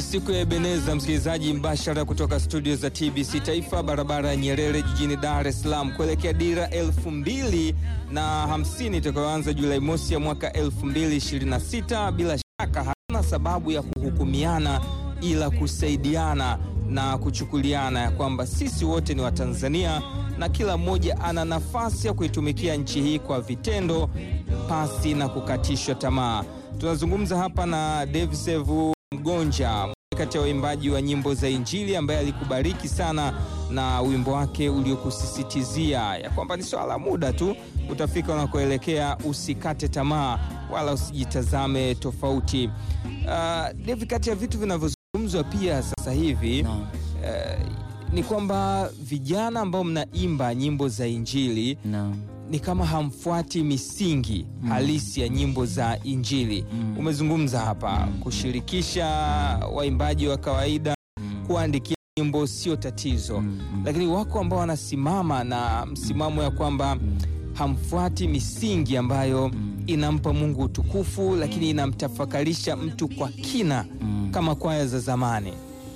Siku ya Ebeneza, msikilizaji, mbashara kutoka studio za TBC Taifa, barabara ya Nyerere jijini Dar es Salaam, kuelekea dira 2050 itakayoanza Julai mosi ya mwaka 2026. Bila shaka hatuna sababu ya kuhukumiana, ila kusaidiana na kuchukuliana ya kwamba sisi wote ni Watanzania na kila mmoja ana nafasi ya kuitumikia nchi hii kwa vitendo pasi na kukatishwa tamaa. Tunazungumza hapa na Davisevu Mgonja, kati ya waimbaji wa nyimbo za Injili, ambaye alikubariki sana na wimbo wake uliokusisitizia ya kwamba ni swala muda tu utafika unakoelekea, usikate tamaa wala usijitazame tofauti. David, kati ya vitu vinavyozungumzwa pia sasa hivi ni kwamba vijana ambao mnaimba nyimbo za Injili ni kama hamfuati misingi halisi ya nyimbo za Injili. Umezungumza hapa kushirikisha waimbaji wa kawaida, kuandikia nyimbo sio tatizo, lakini wako ambao wanasimama na msimamo ya kwamba hamfuati misingi ambayo inampa Mungu utukufu, lakini inamtafakarisha mtu kwa kina kama kwaya za zamani.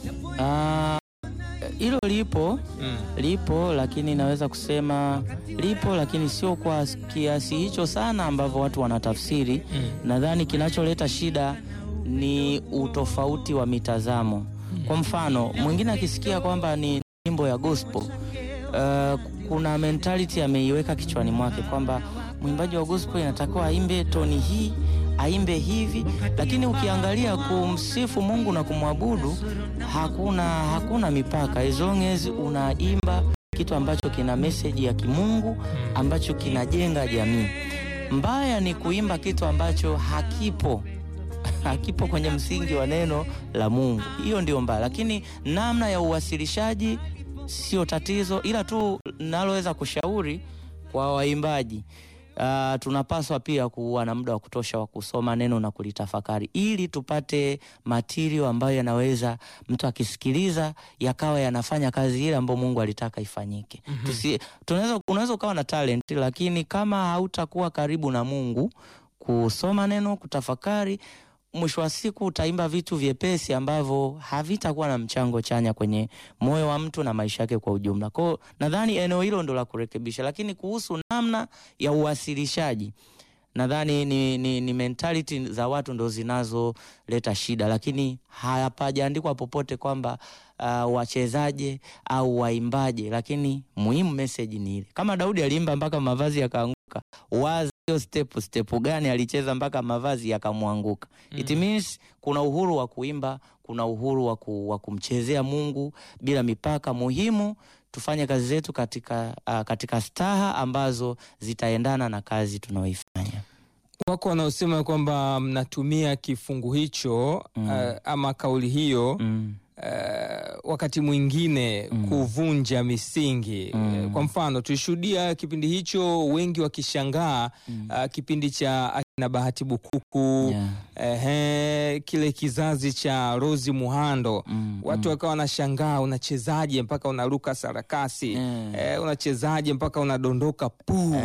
Hilo lipo, lakini naweza kusema lipo, lakini sio kwa kiasi hicho sana ambavyo watu wanatafsiri. Nadhani kinacholeta shida ni utofauti wa mitazamo. Kwa mfano, mwingine akisikia kwamba ni nyimbo ya gospel, kuna mentality ameiweka kichwani mwake kwamba mwimbaji wa gospel inatakiwa aimbe toni hii, aimbe hivi, lakini ukiangalia kumsifu Mungu na kumwabudu hakuna mipaka, as long as unaimba kitu ambacho kina message ya kimungu, ambacho kinajenga jamii. Mbaya ni kuimba kitu ambacho hakipo kwenye msingi wa neno la Mungu. Hiyo ndio mbaya, lakini namna ya uwasilishaji sio tatizo, ila tu naloweza kushauri kwa waimbaji, tunapaswa pia kuwa na muda wa kutosha wa kusoma neno na kulitafakari, ili tupate material ambayo yanaweza mtu akisikiliza yakawa yanafanya kazi ile ambayo Mungu alitaka ifanyike. Unaweza ukawa na talent, lakini kama hautakuwa karibu na Mungu, kusoma neno, kutafakari, mwisho wa siku utaimba vitu vyepesi ambavyo havitakuwa na mchango chanya kwenye moyo wa mtu na maisha yake kwa ujumla. Kwa nadhani eneo hilo ndo la kurekebisha, lakini kuhusu namna ya uwasilishaji, nadhani ni mentality za watu ndo zinazoleta shida, lakini hapajaandikwa popote kwamba wachezaje au waimbaje, lakini muhimu message ni ile. Kama Daudi aliimba mpaka mavazi yakaanguka, wazi hiyo step gani alicheza mpaka mavazi yakamwanguka? It means kuna uhuru wa kuimba, kuna uhuru wa kumchezea Mungu bila mipaka. Muhimu tufanye kazi zetu katika staha ambazo zitaendana na kazi tunaoifanya. Wako wanaosema kwamba mnatumia kifungu hicho ama kauli hiyo wakati mwingine kuvunja misingi. Kwa mfano, tulishuhudia kipindi hicho wengi wakishangaa kipindi cha akina Bahati Bukuku, kile kizazi cha Rozi Muhando, watu wakawa wanashangaa, unachezaje mpaka unaruka sarakasi, unachezaje mpaka unadondoka puu.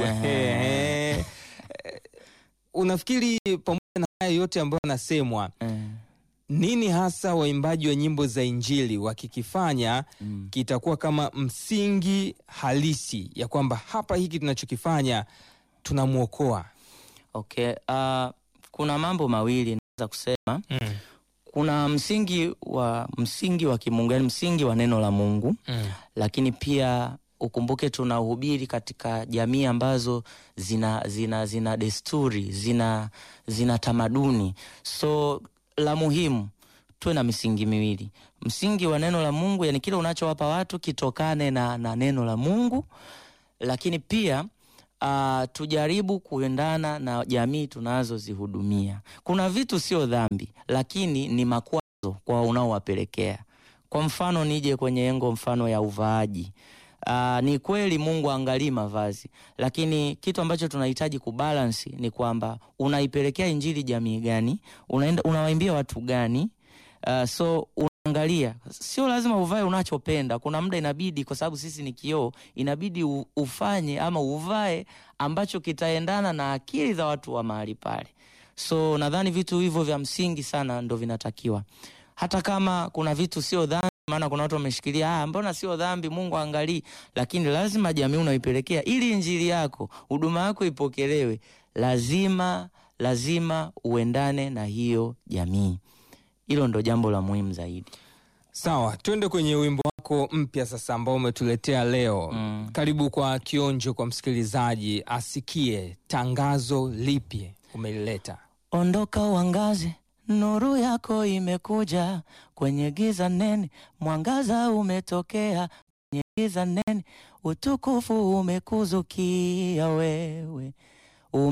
Unafikiri pamoja na haya yote ambayo yanasemwa, nini hasa waimbaji wa nyimbo za Injili wakikifanya kitakuwa kama msingi halisi ya kwamba hapa hiki tunachokifanya tunamuokoa? Okay, kuna mambo mawili naweza kusema. Kuna msingi wa kimungu, yani msingi wa neno la Mungu, lakini pia ukumbuke tunahubiri katika jamii ambazo zina desturi, zina tamaduni. So la muhimu tuwe na misingi miwili. Msingi wa neno la Mungu, yani kile unachowapa watu kitokane na neno la Mungu, lakini pia tujaribu kuendana na jamii tunazozihudumia. Kuna vitu sio dhambi, lakini ni makwazo kwa unaowapelekea. Kwa mfano, nije kwenye mfano ya uvaaji. Ni kweli Mungu angalii mavazi, lakini kitu ambacho tunahitaji kubalance ni kwamba unaipelekea Injili jamii gani, unawaimbia watu gani. So unaangalia, sio lazima uvae unachopenda. Kuna muda inabidi, kwa sababu sisi ni kioo, inabidi ufanye ama uvae ambacho kitaendana na akili za watu wa mahali pale. So nadhani vitu hivyo vya msingi sana ndo vinatakiwa. hata kama kuna vitu sio dhambi, maana kuna watu wameshikilia mbona sio dhambi, Mungu angalii, lakini lazima jamii unaipelekea ili injili yako, huduma yako ipokelewe, lazima uendane na hiyo jamii. Hilo ndo jambo la muhimu zaidi. Sawa, twende kwenye wimbo wako mpya sasa ambao umetuletea leo. Karibu kwa kionjo kwa msikilizaji asikie tangazo lipi umelileta. Ondoka uangaze, nuru yako imekuja, kwenye giza nene mwangaza umetokea, kwenye giza nene utukufu umekuzukia wewe.